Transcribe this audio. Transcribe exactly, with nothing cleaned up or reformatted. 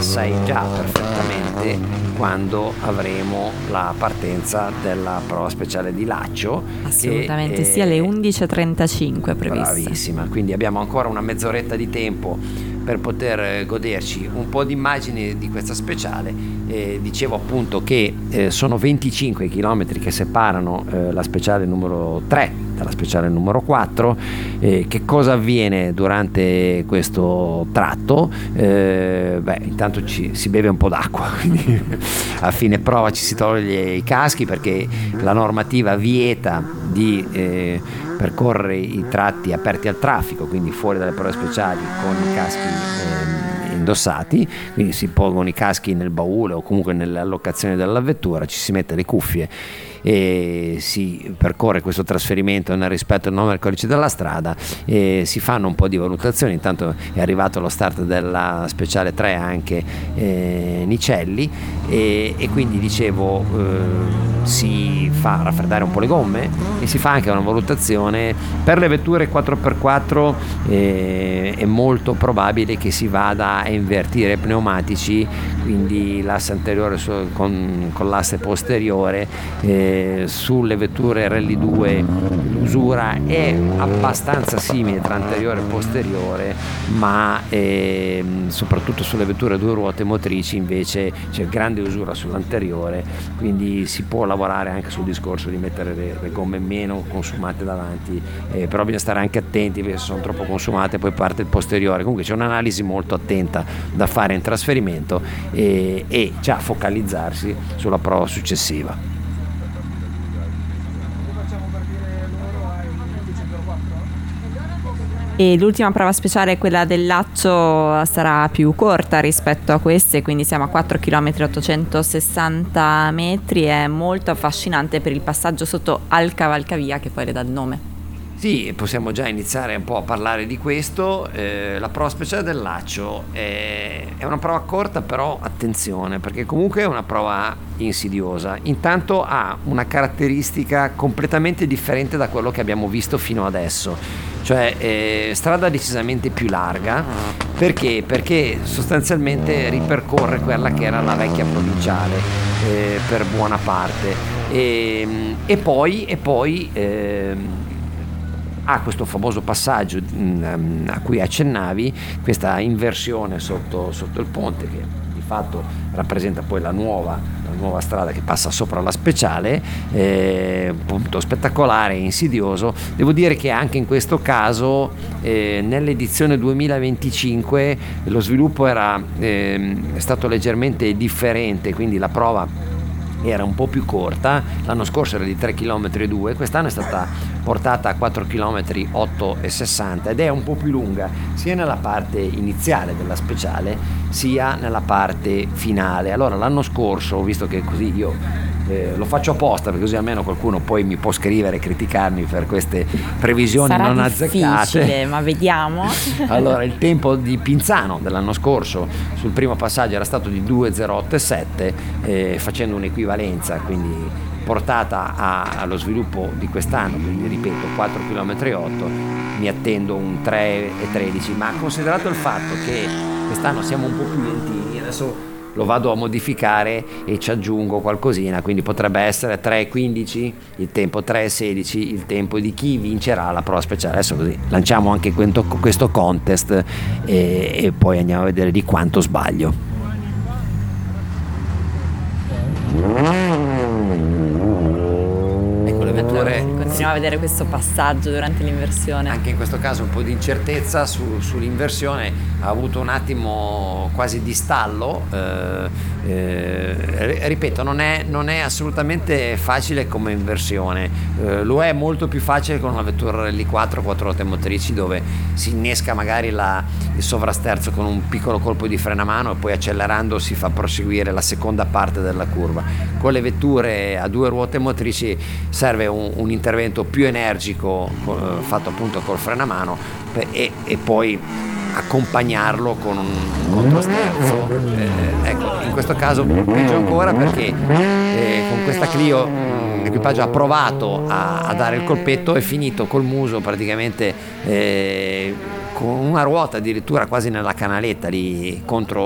sai già perfettamente quando avremo la partenza della prova speciale di Laccio. Assolutamente, che, sì, alle undici e trentacinque previste. Bravissima, quindi abbiamo ancora una mezz'oretta di tempo per poter goderci un po' di immagini di questa speciale. Eh, dicevo appunto che eh, sono venticinque chilometri che separano eh, la speciale numero tre dalla speciale numero quattro. Eh, che cosa avviene durante questo tratto? Eh, beh, intanto ci, si beve un po' d'acqua, quindi a fine prova ci si toglie i caschi perché la normativa vieta di eh, percorrere i tratti aperti al traffico, quindi fuori dalle prove speciali con i caschi eh, indossati, quindi si pongono i caschi nel baule o comunque nell'allocazione della vettura, ci si mette le cuffie e si percorre questo trasferimento nel rispetto del nome del codice della strada e si fanno un po' di valutazioni. Intanto è arrivato lo start della speciale tre anche eh, Nicelli e, e quindi dicevo eh, si fa raffreddare un po' le gomme e si fa anche una valutazione per le vetture quattro per quattro. Eh, è molto probabile che si vada a invertire i pneumatici, quindi l'asse anteriore su, con, con l'asse posteriore. eh, sulle vetture Rally due l'usura è abbastanza simile tra anteriore e posteriore, ma eh, soprattutto sulle vetture a due ruote motrici invece c'è grande usura sull'anteriore, quindi si può lavorare anche sul discorso di mettere le, le gomme meno consumate davanti, eh, però bisogna stare anche attenti perché se sono troppo consumate poi parte il posteriore. Comunque c'è un'analisi molto attenta da fare in trasferimento e, e già focalizzarsi sulla prova successiva. E l'ultima prova speciale, quella del Laccio, sarà più corta rispetto a queste, quindi siamo a quattro chilometri ottocentosessanta metri. È molto affascinante per il passaggio sotto al cavalcavia che poi le dà il nome. Sì, possiamo già iniziare un po' a parlare di questo. Eh, la prova speciale del Laccio è, è una prova corta, però attenzione, perché comunque è una prova insidiosa. Intanto ha una caratteristica completamente differente da quello che abbiamo visto fino adesso, cioè eh, strada decisamente più larga. Perché? Perché sostanzialmente ripercorre quella che era la vecchia provinciale eh, per buona parte e, e poi, e poi eh, ha questo famoso passaggio mh, a cui accennavi, questa inversione sotto, sotto il ponte che di fatto rappresenta poi la nuova, la nuova strada che passa sopra la speciale, eh, punto spettacolare, insidioso. Devo dire che anche in questo caso eh, nell'edizione duemilaventicinque lo sviluppo era eh, stato leggermente differente, quindi la prova era un po' più corta. L'anno scorso era di tre virgola due chilometri, quest'anno è stata portata a quattro virgola otto sessanta ed è un po' più lunga sia nella parte iniziale della speciale sia nella parte finale. Allora l'anno scorso, visto che così io eh, lo faccio apposta perché così almeno qualcuno poi mi può scrivere e criticarmi per queste previsioni sarà non azzeccate, ma vediamo. Allora il tempo di Pinzano dell'anno scorso sul primo passaggio era stato di due virgola zero otto sette, eh, facendo un'equivalenza quindi portata a, allo sviluppo di quest'anno, quindi ripeto quattro virgola otto chilometri, mi attendo un tre virgola tredici, ma considerato il fatto che quest'anno siamo un po' più lentini, adesso lo vado a modificare e ci aggiungo qualcosina, quindi potrebbe essere tre virgola quindici il tempo, tre virgola sedici il tempo di chi vincerà la prova speciale. Adesso così lanciamo anche questo contest e, e poi andiamo a vedere di quanto sbaglio. Ecco le vetture. Continuiamo a vedere questo passaggio durante l'inversione. Anche in questo caso un po' di incertezza su, sull'inversione, ha avuto un attimo quasi di stallo. Eh, eh, ripeto, non è, non è assolutamente facile come inversione, eh, lo è molto più facile con una vettura Rally quattro, quattro ruote motrici, dove si innesca magari la, il sovrasterzo con un piccolo colpo di freno a mano e poi accelerando si fa proseguire la seconda parte della curva. Con le vetture a due ruote motrici serve un, un intervento più energico eh, fatto appunto col freno a mano e, e poi accompagnarlo con un controsterzo. Eh, ecco, in questo caso peggio ancora perché eh, con questa Clio l'equipaggio ha provato a, a dare il colpetto, è finito col muso praticamente eh, con una ruota addirittura quasi nella canaletta lì contro